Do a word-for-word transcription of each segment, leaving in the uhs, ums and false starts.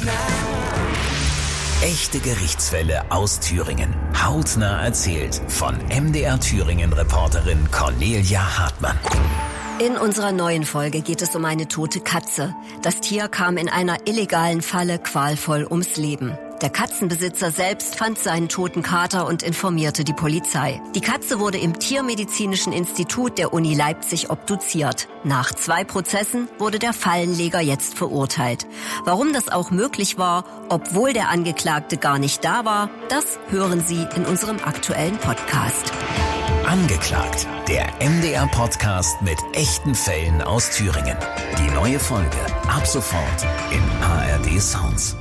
Echte Gerichtsfälle aus Thüringen. Hautnah erzählt von M D R Thüringen-Reporterin Cornelia Hartmann. In unserer neuen Folge geht es um eine tote Katze. Das Tier kam in einer illegalen Falle qualvoll ums Leben. Der Katzenbesitzer selbst fand seinen toten Kater und informierte die Polizei. Die Katze wurde im Tiermedizinischen Institut der Uni Leipzig obduziert. Nach zwei Prozessen wurde der Fallenleger jetzt verurteilt. Warum das auch möglich war, obwohl der Angeklagte gar nicht da war, das hören Sie in unserem aktuellen Podcast. Angeklagt, der M D R-Podcast mit echten Fällen aus Thüringen. Die neue Folge ab sofort in A R D Sounds.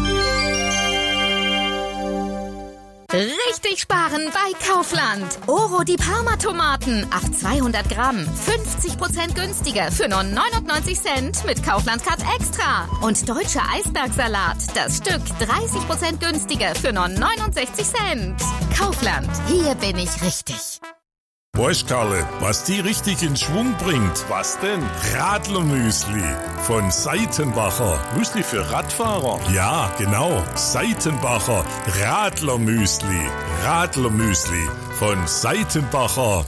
Richtig sparen bei Kaufland. Oro die Parma-Tomaten auf zweihundert Gramm. fünfzig Prozent günstiger für nur neunundneunzig Cent mit Kaufland Cut Extra. Und deutscher Eisbergsalat. Das Stück dreißig Prozent günstiger für nur neunundsechzig Cent. Kaufland. Hier bin ich richtig. Weißt Karle, was die richtig in Schwung bringt? Was denn? Radlermüsli von Seitenbacher. Müsli für Radfahrer? Ja, genau. Seitenbacher Radlermüsli. Radlermüsli von Seitenbacher.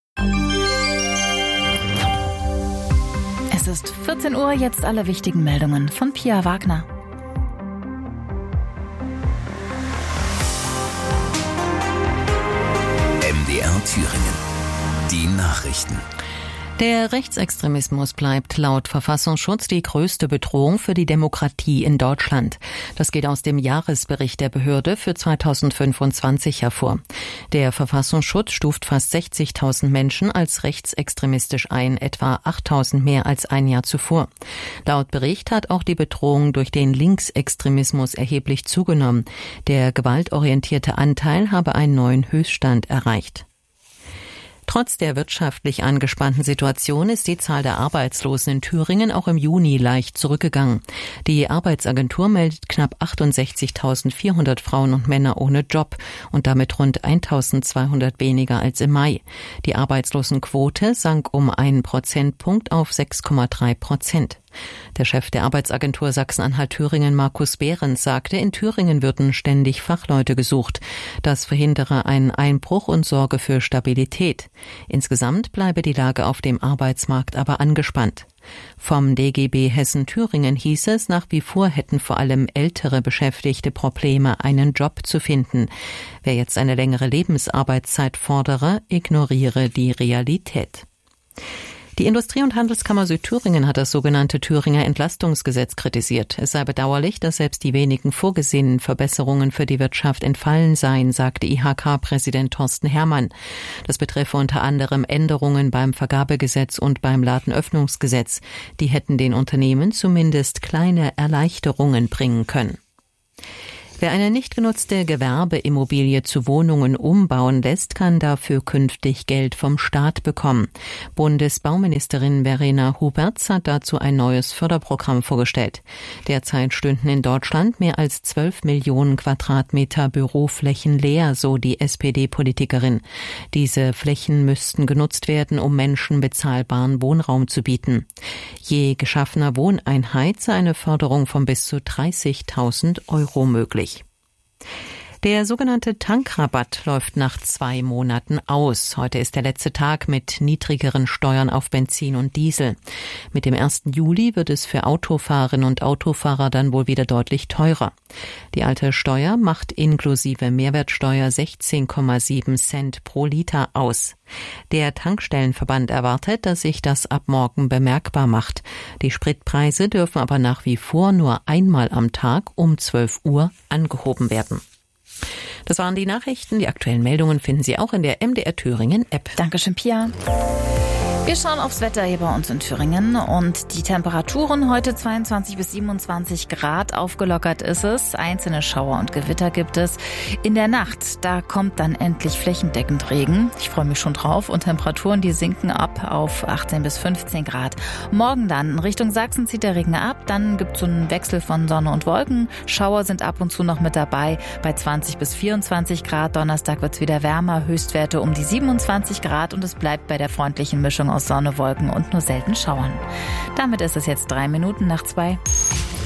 Es ist vierzehn Uhr, jetzt alle wichtigen Meldungen von Pia Wagner. M D R Thüringen. Die Nachrichten. Der Rechtsextremismus bleibt laut Verfassungsschutz die größte Bedrohung für die Demokratie in Deutschland. Das geht aus dem Jahresbericht der Behörde für zweitausendfünfundzwanzig hervor. Der Verfassungsschutz stuft fast sechzigtausend Menschen als rechtsextremistisch ein, etwa achttausend mehr als ein Jahr zuvor. Laut Bericht hat auch die Bedrohung durch den Linksextremismus erheblich zugenommen. Der gewaltorientierte Anteil habe einen neuen Höchststand erreicht. Trotz der wirtschaftlich angespannten Situation ist die Zahl der Arbeitslosen in Thüringen auch im Juni leicht zurückgegangen. Die Arbeitsagentur meldet knapp achtundsechzigtausendvierhundert Frauen und Männer ohne Job und damit rund eintausendzweihundert weniger als im Mai. Die Arbeitslosenquote sank um einen Prozentpunkt auf sechs Komma drei Prozent. Der Chef der Arbeitsagentur Sachsen-Anhalt-Thüringen, Markus Behrens, sagte, in Thüringen würden ständig Fachleute gesucht. Das verhindere einen Einbruch und sorge für Stabilität. Insgesamt bleibe die Lage auf dem Arbeitsmarkt aber angespannt. Vom D G B Hessen-Thüringen hieß es, nach wie vor hätten vor allem ältere Beschäftigte Probleme, einen Job zu finden. Wer jetzt eine längere Lebensarbeitszeit fordere, ignoriere die Realität. Die Industrie- und Handelskammer Südthüringen hat das sogenannte Thüringer Entlastungsgesetz kritisiert. Es sei bedauerlich, dass selbst die wenigen vorgesehenen Verbesserungen für die Wirtschaft entfallen seien, sagte I H K-Präsident Thorsten Herrmann. Das betreffe unter anderem Änderungen beim Vergabegesetz und beim Ladenöffnungsgesetz. Die hätten den Unternehmen zumindest kleine Erleichterungen bringen können. Wer eine nicht genutzte Gewerbeimmobilie zu Wohnungen umbauen lässt, kann dafür künftig Geld vom Staat bekommen. Bundesbauministerin Verena Huberts hat dazu ein neues Förderprogramm vorgestellt. Derzeit stünden in Deutschland mehr als zwölf Millionen Quadratmeter Büroflächen leer, so die S P D-Politikerin. Diese Flächen müssten genutzt werden, um Menschen bezahlbaren Wohnraum zu bieten. Je geschaffener Wohneinheit sei eine Förderung von bis zu dreißigtausend Euro möglich. Der sogenannte Tankrabatt läuft nach zwei Monaten aus. Heute ist der letzte Tag mit niedrigeren Steuern auf Benzin und Diesel. Mit dem ersten Juli wird es für Autofahrerinnen und Autofahrer dann wohl wieder deutlich teurer. Die alte Steuer macht inklusive Mehrwertsteuer sechzehn Komma sieben Cent pro Liter aus. Der Tankstellenverband erwartet, dass sich das ab morgen bemerkbar macht. Die Spritpreise dürfen aber nach wie vor nur einmal am Tag um zwölf Uhr angehoben werden. Das waren die Nachrichten. Die aktuellen Meldungen finden Sie auch in der M D R Thüringen App. Dankeschön, Pia. Wir schauen aufs Wetter hier bei uns in Thüringen und die Temperaturen heute zweiundzwanzig bis siebenundzwanzig Grad. Aufgelockert ist es. Einzelne Schauer und Gewitter gibt es. In der Nacht, da kommt dann endlich flächendeckend Regen. Ich freue mich schon drauf. Und Temperaturen, die sinken ab auf achtzehn bis fünfzehn Grad. Morgen dann in Richtung Sachsen zieht der Regen ab. Dann gibt es so einen Wechsel von Sonne und Wolken. Schauer sind ab und zu noch mit dabei bei zwanzig bis vierundzwanzig Grad. Donnerstag wird es wieder wärmer. Höchstwerte um die siebenundzwanzig Grad und es bleibt bei der freundlichen Mischung aus Sonne, Wolken und nur selten Schauern. Damit ist es jetzt drei Minuten nach zwei.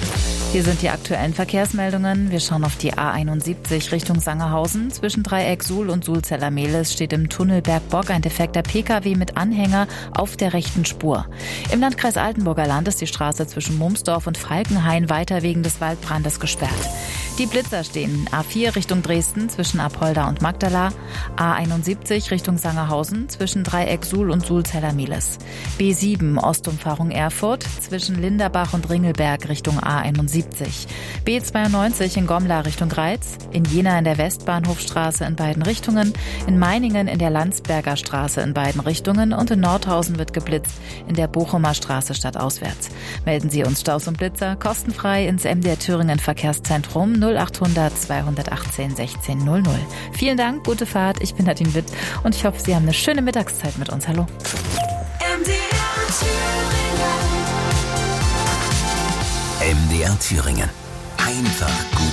Hier sind die aktuellen Verkehrsmeldungen. Wir schauen auf die A einundsiebzig Richtung Sangerhausen. Zwischen Dreieck Suhl und Sulzeller-Mehlis steht im Tunnel Bergbock ein defekter Pkw mit Anhänger auf der rechten Spur. Im Landkreis Altenburger Land ist die Straße zwischen Mumsdorf und Falkenhain weiter wegen des Waldbrandes gesperrt. Die Blitzer stehen A vier Richtung Dresden zwischen Apolda und Magdala, A einundsiebzig Richtung Sangerhausen zwischen Dreieck Suhl und Sulzeller-Mehlis, B sieben Ostumfahrung Erfurt zwischen Linderbach und Ringelberg Richtung A einundsiebzig, B zweiundneunzig in Gomla Richtung Greiz, in Jena in der Westbahnhofstraße in beiden Richtungen, in Meiningen in der Landsberger Straße in beiden Richtungen und in Nordhausen wird geblitzt in der Bochumer Straße stadtauswärts. Melden Sie uns Staus und Blitzer kostenfrei ins M D R Thüringen Verkehrszentrum null achthundert zweihundertachtzehn sechzehn null null. Vielen Dank, gute Fahrt. Ich bin Nadine Witt und ich hoffe, Sie haben eine schöne Mittagszeit mit uns. Hallo. M D R Thüringen. M D R Thüringen. Einfach gut.